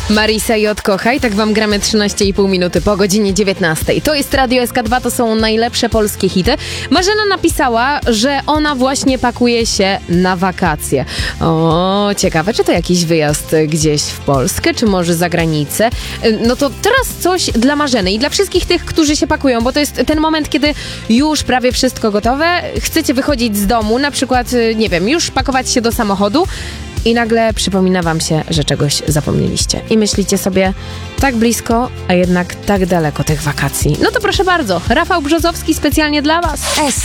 Marisa J. Kochaj, tak wam gramy 13,5 minuty po godzinie 19. To jest Radio SK2, to są najlepsze polskie hity. Marzena napisała, że ona właśnie pakuje się na wakacje. O, ciekawe, czy to jakiś wyjazd gdzieś w Polskę, czy może za granicę? No to teraz coś dla Marzeny i dla wszystkich tych, którzy się pakują, bo to jest ten moment, kiedy już prawie wszystko gotowe, chcecie wychodzić z domu, na przykład, nie wiem, już pakować się do samochodu, i nagle przypomina wam się, że czegoś zapomnieliście. I myślicie sobie, tak blisko, a jednak tak daleko tych wakacji. No to proszę bardzo, Rafał Brzozowski specjalnie dla was.